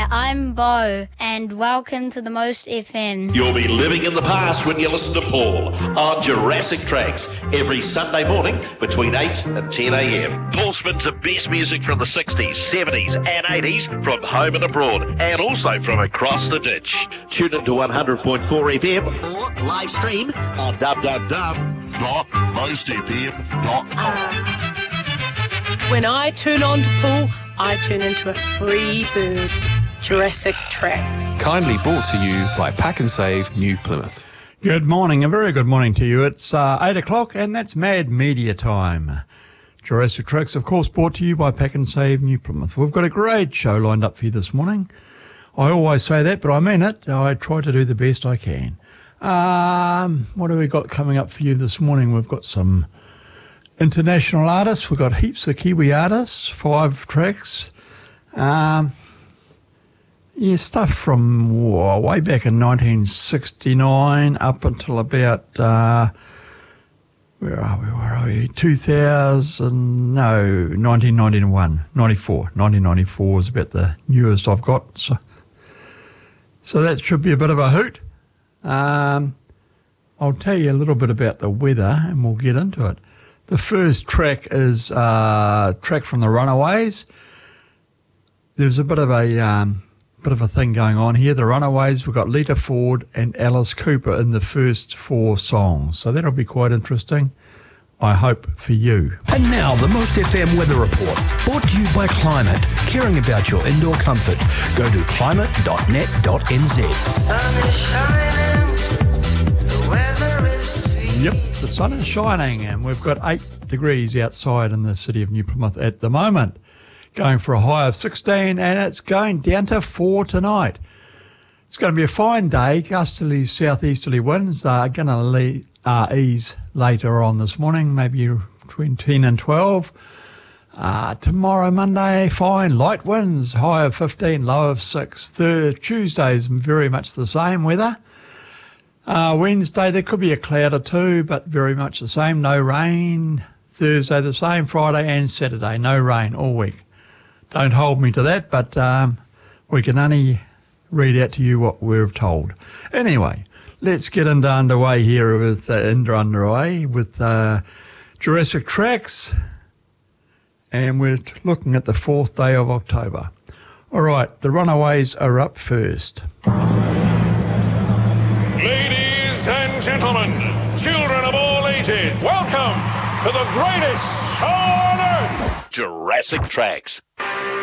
Hi, I'm Bo, and welcome to the Most FM. You'll be living in the past when you listen to Paul on Jurassic Tracks every Sunday morning between 8 and 10 a.m. Paul spins the best music from the 60s, 70s and 80s from home and abroad, and also from across the ditch. Tune into 100.4 FM or live stream on www.mostfm.com. When I turn on to Paul, I turn into a free bird. Jurassic Track. Kindly brought to you by Pack and Save New Plymouth. Good morning, a very good morning to you. It's 8 o'clock and that's Mad Media time. Jurassic Tracks, of course, brought to you by Pack and Save New Plymouth. We've got a great show lined up for you this morning. I always say that, but I mean it. I try to do the best I can. What have we got coming up for you this morning? We've got some international artists. We've got heaps of Kiwi artists, 5 tracks. Stuff from way back in 1969 up until about, where are we? 1991, 94. 1994 is about the newest I've got. So that should be a bit of a hoot. I'll tell you a little bit about the weather and we'll get into it. The first track is a track from the Runaways. There's a bit of a thing going on here. The Runaways, we've got Lita Ford and Alice Cooper in the first 4 songs. So that'll be quite interesting, I hope, for you. And now the Most FM Weather Report, brought to you by Climate, caring about your indoor comfort. Go to climate.net.nz. Sun is shining, the weather is sweet. Yep, the sun is shining and we've got 8 degrees outside in the city of New Plymouth at the moment. Going for a high of 16 and it's going down to 4 tonight. It's going to be a fine day. Gusterly southeasterly winds are going to ease later on this morning, maybe between 10 and 12. Tomorrow, Monday, fine. Light winds, high of 15, low of 6. Tuesday's very much the same weather. Wednesday, there could be a cloud or two, but very much the same. No rain. Thursday, the same. Friday and Saturday, no rain all week. Don't hold me to that, but we can only read out to you what we're told. Anyway, let's get underway here with Jurassic Tracks, and we're looking at the 4th day of October. All right, the Runaways are up first. Ladies and gentlemen, children of all ages, welcome to the greatest show on earth, Jurassic Tracks.